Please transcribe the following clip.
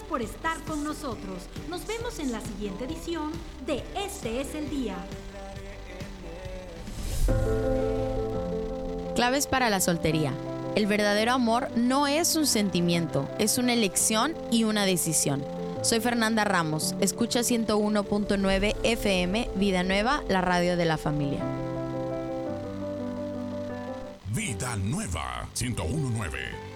por estar con nosotros. Nos vemos en la siguiente edición de Este es el Día. Claves para la soltería. El verdadero amor no es un sentimiento, es una elección y una decisión. Soy Fernanda Ramos, escucha 101.9 FM, Vida Nueva, la radio de la familia. Vida Nueva 101.9.